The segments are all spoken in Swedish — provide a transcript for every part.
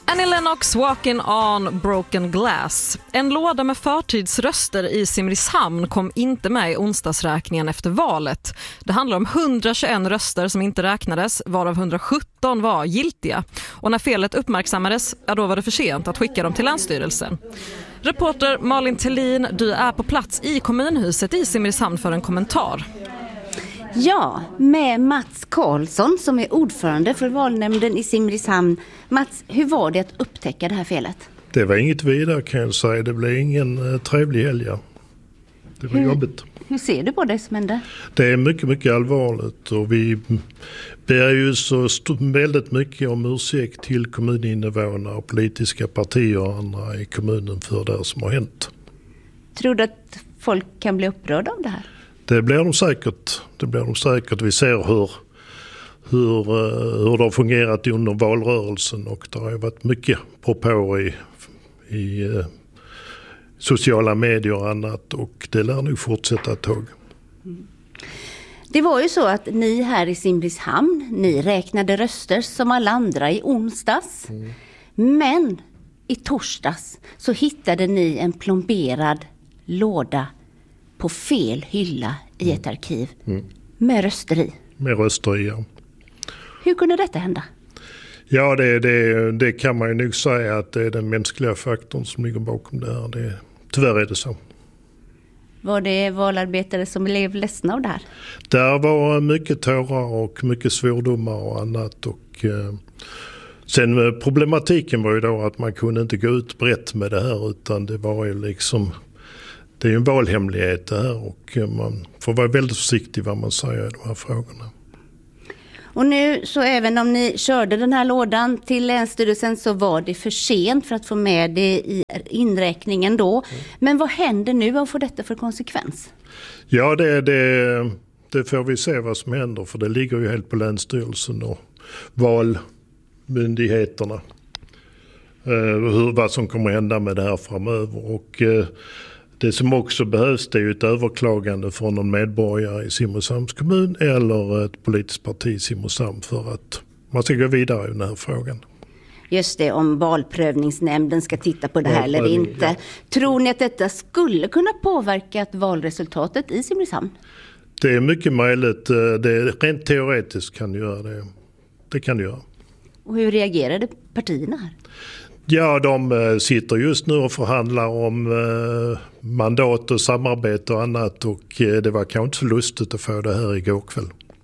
Annie Lennox, Walking on Broken Glass. En låda med förtidsröster i Simrishamn kom inte med i onsdagsräkningen efter valet. Det handlar om 121 röster som inte räknades, varav 117 var giltiga. Och när felet uppmärksammades, då var det för sent att skicka dem till Länsstyrelsen. Reporter Malin Tellin, du är på plats i kommunhuset i Simrishamn för en kommentar. Ja, med Mats Karlsson som är ordförande för valnämnden i Simrishamn. Mats, hur var det att upptäcka det här felet? Det var inget vidare kan jag säga. Det blev ingen trevlig helg. Det var jobbigt. Hur ser du på det som hände? Det är mycket, mycket allvarligt och vi ber ju så väldigt mycket om ursäkt till kommuninvånare, politiska partier och andra i kommunen för det som har hänt. Tror du att folk kan bli upprörda av det här? Det blir de säkert. Vi ser hur det har fungerat under valrörelsen och det har varit mycket påpå i sociala medier och annat och det lär nog fortsätta ett tag. Det var ju så att ni här i Simrishamn, ni räknade röster som alla andra i onsdags. Men i torsdags så hittade ni en plomberad låda på fel hylla i ett arkiv med röster i. Med röster i, ja. Hur kunde detta hända? Ja, det kan man ju nog säga att det är den mänskliga faktorn som ligger bakom det här. Tyvärr är det så. Var det valarbetare som blev ledsna av det här? Där var mycket tårar och mycket svordomar och annat. Och, sen problematiken var ju då att man kunde inte gå ut brett med det här utan det var ju liksom... Det är ju en valhemlighet det här och man får vara väldigt försiktig vad man säger i de här frågorna. Och nu så även om ni körde den här lådan till Länsstyrelsen så var det för sent för att få med det i inräkningen då. Men vad händer nu? Vad får detta för konsekvens? Ja, det får vi se vad som händer för det ligger ju helt på Länsstyrelsen och valmyndigheterna. Vad som kommer hända med det här framöver och... Det som också behövs det är ju ett överklagande från någon medborgare i Simrishamns kommun eller ett politiskt parti i Simrishamn för att man ska gå vidare i den här frågan. Just det, om valprövningsnämnden ska titta på det här eller inte. Ja. Tror ni att detta skulle kunna påverka valresultatet i Simrishamn? Det är mycket möjligt. Det är rent teoretiskt kan göra det. Det kan det göra. Och hur reagerade partierna här? Ja, de sitter just nu och förhandlar om mandat och samarbete och annat och det var kanske inte så lustigt att få det här igår kväll.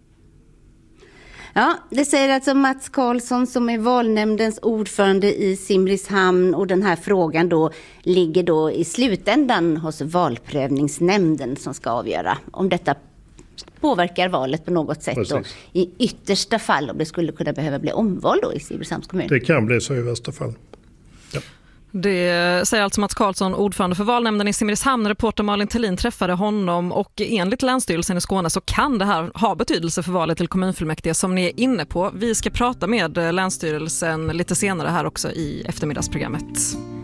Ja, det säger alltså Mats Karlsson som är valnämndens ordförande i Simrishamn och den här frågan då ligger då i slutändan hos valprövningsnämnden som ska avgöra om detta påverkar valet på något sätt då, i yttersta fall om det skulle kunna behöva bli omval då i Simrishamns kommun. Det kan bli så i värsta fall. Ja. Det säger alltså Mats Karlsson, ordförande för valnämnden i Simrishamn. Reporter Malin Tellin träffade honom och enligt Länsstyrelsen i Skåne så kan det här ha betydelse för valet till kommunfullmäktige som ni är inne på. Vi ska prata med Länsstyrelsen lite senare här också i eftermiddagsprogrammet.